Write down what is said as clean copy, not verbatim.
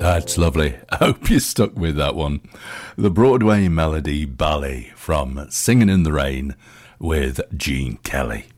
That's lovely. I hope you stuck with that one. The Broadway melody ballet from Singing in the Rain with Gene Kelly.